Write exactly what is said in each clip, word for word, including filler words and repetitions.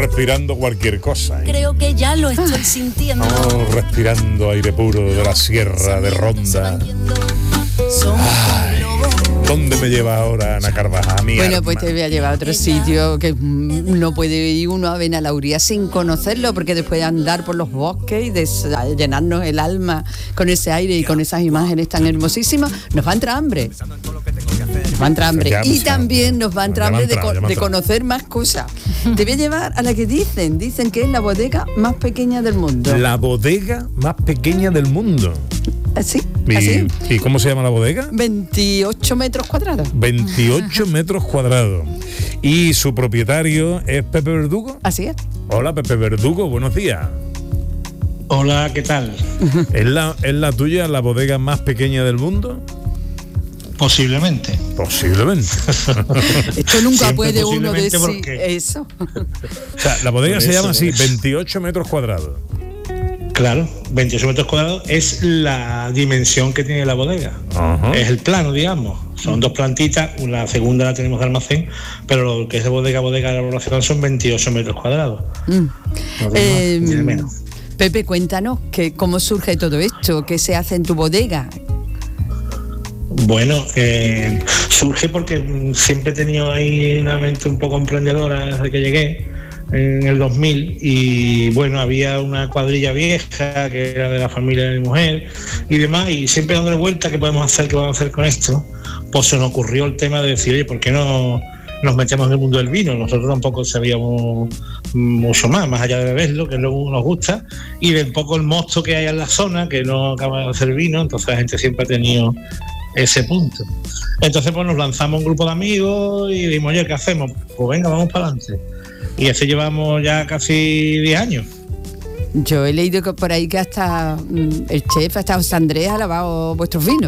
respirando cualquier cosa, ¿eh? Creo que ya lo estoy sintiendo. Vamos respirando aire puro de la sierra de Ronda. Ay, ¿dónde me lleva ahora Ana Carvajal? Mi bueno, arma. pues te voy a llevar a otro sitio que mm, no puede ir uno a Benalauría sin conocerlo, porque después de andar por los bosques y de llenarnos el alma con ese aire y con esas imágenes tan hermosísimas, nos va a entrar hambre. Nos va a entrar hambre. Y también nos va a entrar hambre de, co- de conocer más cosas. Te voy a llevar a la que dicen, dicen que es la bodega más pequeña del mundo. La bodega más pequeña del mundo. ¿Así? ¿Y, ¿Así? ¿Y cómo se llama la bodega? veintiocho metros cuadrados. veintiocho metros cuadrados. ¿Y su propietario es Pepe Verdugo? Así es. Hola, Pepe Verdugo, buenos días. Hola, ¿qué tal? ¿Es la, ¿Es la tuya la bodega más pequeña del mundo? Posiblemente. Posiblemente. Esto nunca Siempre puede uno decir porque... eso. O sea, la bodega Por se eso, llama así, por eso. veintiocho metros cuadrados. Claro, veintiocho metros cuadrados es la dimensión que tiene la bodega. Ajá. Es el plano, digamos. Son dos plantitas, la segunda la tenemos de almacén, pero lo que es de bodega a bodega de elaboración son veintiocho metros cuadrados. Mm. No tiene Eh, más, tiene menos. Pepe, cuéntanos que cómo surge todo esto, qué se hace en tu bodega. Bueno, eh, surge porque mm, siempre he tenido ahí una mente un poco emprendedora desde que llegué en el dos mil, y bueno, había una cuadrilla vieja que era de la familia de mi mujer y demás, y siempre dándole vuelta qué podemos hacer, qué podemos hacer con esto, pues se nos ocurrió el tema de decir, oye, ¿por qué no nos metemos en el mundo del vino? Nosotros tampoco sabíamos mucho más, más allá de beberlo, que es lo que nos gusta, y de un poco el mosto que hay en la zona, que no acaba de hacer vino, entonces la gente siempre ha tenido ese punto. Entonces pues nos lanzamos un grupo de amigos y dijimos, oye, ¿qué hacemos? Pues venga, vamos para adelante. Y así llevamos ya casi diez años. Yo he leído que por ahí que hasta mm, el chef, hasta José Andrés ha lavado vuestros vinos.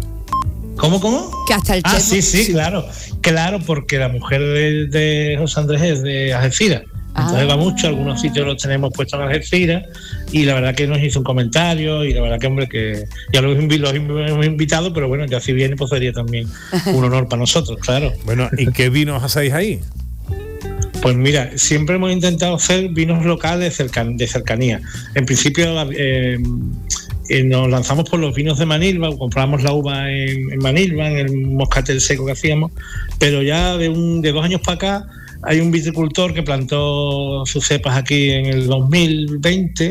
¿Cómo, cómo? Que hasta el ah, chef... sí, sí, sí, claro. Claro, porque la mujer de, de José Andrés es de Algeciras. Entonces ah. va mucho, algunos sitios los tenemos puestos en Algeciras, y la verdad que nos hizo un comentario, y la verdad que, hombre, que ya los, invi- los hemos invitado, pero bueno, ya si viene, pues sería también un honor para nosotros, claro. Bueno, ¿y qué vinos hacéis ahí? Pues mira, siempre hemos intentado hacer vinos locales cercan- de cercanía. En principio eh, eh, nos lanzamos por los vinos de Manilva, compramos la uva en, en Manilva, en el moscatel seco que hacíamos, pero ya de, un, de dos años para acá hay un viticultor que plantó sus cepas aquí en el dos mil veinte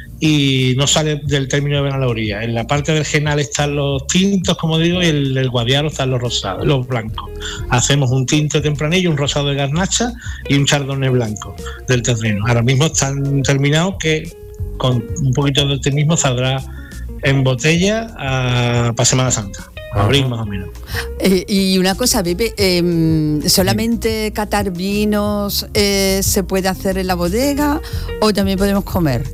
y no sale del término de Benalauría. En la parte del Genal están los tintos, como digo, y el, el Guadiaro están los rosados, los blancos. Hacemos un tinto tempranillo, un rosado de garnacha y un chardonnay blanco del terreno. Ahora mismo están terminados, que con un poquito de optimismo saldrá en botella a, para Semana Santa. Abril más o menos. Eh, y una cosa, Pepe, eh, ¿solamente catar vinos eh, se puede hacer en la bodega o también podemos comer?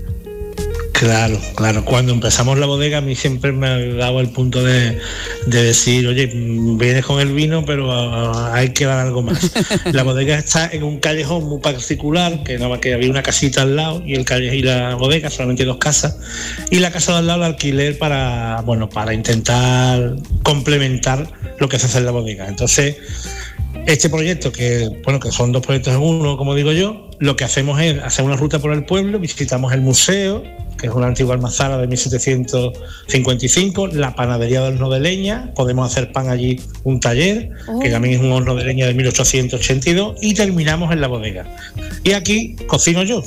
Claro, claro. Cuando empezamos la bodega a mí siempre me ha dado el punto de, de decir, oye, vienes con el vino, pero uh, hay que dar algo más. La bodega está en un callejón muy particular, que nada más que había una casita al lado y el calle y la bodega, solamente dos casas, y la casa de al lado la alquiler para, bueno, para intentar complementar lo que se hace en la bodega. Entonces, este proyecto, que bueno, que son dos proyectos en uno, como digo yo, lo que hacemos es hacer una ruta por el pueblo, visitamos el museo, que es una antigua almazara de mil setecientos cincuenta y cinco, la panadería del horno de leña, podemos hacer pan allí, un taller, oh. que también es un horno de leña de mil ochocientos ochenta y dos, y terminamos en la bodega. Y aquí cocino yo.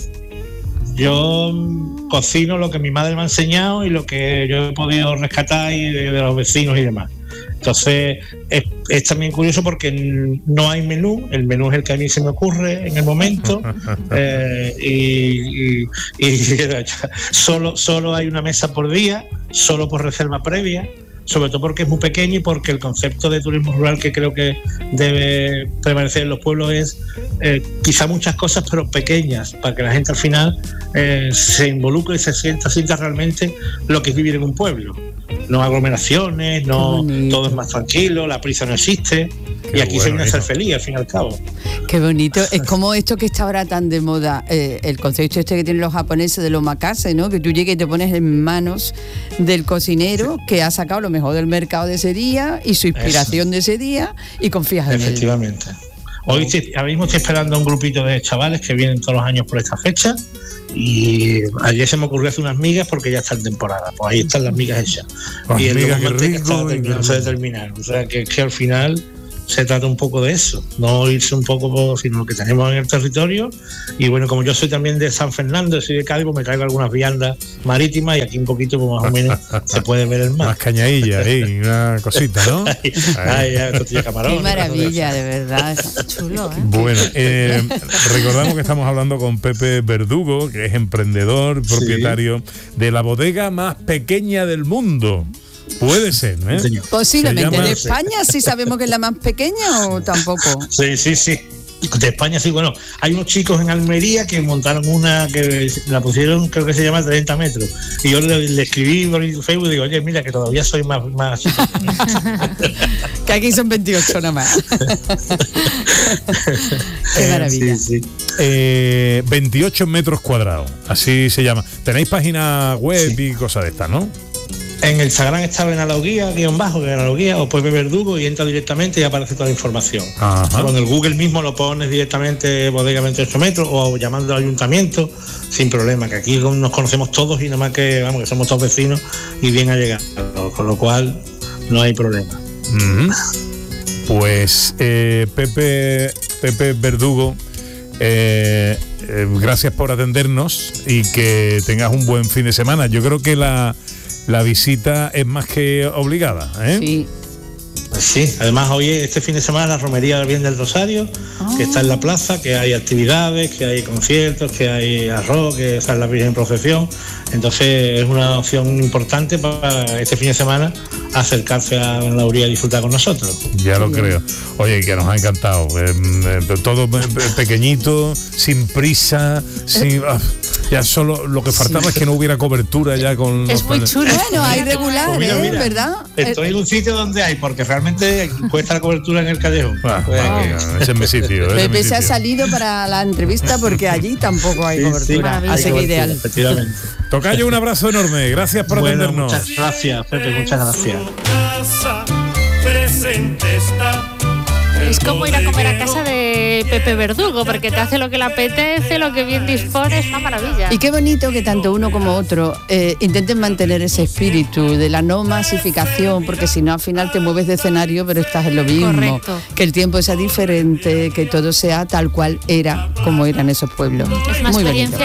Yo cocino lo que mi madre me ha enseñado y lo que yo he podido rescatar y de, de los vecinos y demás. Entonces es, es también curioso porque no hay menú, el menú es el que a mí se me ocurre en el momento, eh, y, y, y solo, solo hay una mesa por día, solo por reserva previa, sobre todo porque es muy pequeño y porque el concepto de turismo rural que creo que debe prevalecer en los pueblos es eh, quizá muchas cosas pero pequeñas, para que la gente al final eh, se involucre y se sienta, sienta realmente lo que es vivir en un pueblo. No aglomeraciones, no, todo es más tranquilo, la prisa no existe. Qué y aquí bueno, se viene a ser feliz, al fin y al cabo. Qué bonito. Es como esto que está ahora tan de moda, eh, el concepto este que tienen los japoneses de los omakase, ¿no? Que tú llegas y te pones en manos del cocinero sí. que ha sacado lo mejor del mercado de ese día y su inspiración Eso. de ese día y confías en él. Efectivamente. Hoy estoy, ahora mismo estoy esperando a un grupito de chavales que vienen todos los años por esta fecha. Y ayer se me ocurrió hacer unas migas porque ya está en temporada. Pues ahí están las migas hechas. Las y el migas, lomo qué manteca rico, está terminándose de terminar. O sea que, que al final se trata un poco de eso, no irse un poco por, sino lo que tenemos en el territorio. Y bueno, como yo soy también de San Fernando, soy de Cádiz, pues me traigo algunas viandas marítimas y aquí un poquito pues más o menos se puede ver el mar. Más cañadilla, ¿eh? Una cosita, ¿no? Ay, ay, ay, tortilla camarón. Qué maravilla, de verdad. Está chulo, ¿eh? Bueno, eh, recordamos que estamos hablando con Pepe Verdugo, que es emprendedor, propietario sí. de la bodega más pequeña del mundo. Puede ser, ¿eh? Sí, posiblemente. Llama... ¿De España sí sabemos que es la más pequeña o tampoco? Sí, sí, sí. De España sí, bueno, hay unos chicos en Almería que montaron una que la pusieron, creo que se llama treinta metros. Y yo le, le escribí por Facebook y digo, oye, mira, que todavía soy más... más... que aquí son veintiocho nada más. Qué maravilla. Sí, sí. Eh, veintiocho metros cuadrados, así se llama. Tenéis página web sí. y cosas de estas, ¿no? En el Instagram está Benaloguía, guión bajo, Benaloguía, o Pepe Verdugo y entra directamente y aparece toda la información. Ajá. Con el Google mismo lo pones directamente, bodega veintiocho metros, o llamando al ayuntamiento, sin problema, que aquí nos conocemos todos y nada más que, vamos, que somos todos vecinos y bien allegados, con lo cual no hay problema. Mm-hmm. Pues eh, Pepe, Pepe Verdugo, eh, eh, gracias por atendernos y que tengas un buen fin de semana. Yo creo que la La visita es más que obligada, ¿eh? Sí. Pues sí, además hoy, este fin de semana, la romería del Bien del Rosario, oh. que está en la plaza, que hay actividades, que hay conciertos, que hay arroz, que está la Virgen en procesión. Entonces es una opción importante para este fin de semana acercarse a la orilla y disfrutar con nosotros. Ya lo sí. creo. Oye, que nos ha encantado. Eh, eh, todo pequeñito, sin prisa, sin... Ah, ya solo lo que faltaba sí. es que no hubiera cobertura ya con... Es muy chulo. Bueno, hay regular, pues mira, mira, ¿eh? ¿Verdad? Estoy en un sitio donde hay, porque realmente puede estar cobertura en el callejón. Ah, pues ah, que... Ese es mi sitio. Ese Pepe mi se sitio. ha salido para la entrevista porque allí tampoco hay sí, cobertura. Sí, así que ideal. Efectivamente. Tocayo, un abrazo enorme. Gracias por bueno, atendernos. Muchas gracias, Pepe. Muchas gracias. Es como ir a comer a casa de Pepe Verdugo, porque te hace lo que le apetece, lo que bien dispone, es una maravilla. Y qué bonito que tanto uno como otro eh, intenten mantener ese espíritu de la no masificación, porque si no al final te mueves de escenario pero estás en lo mismo. Correcto. Que el tiempo sea diferente, que todo sea tal cual era, como eran esos pueblos. Es una Muy experiencia bonito.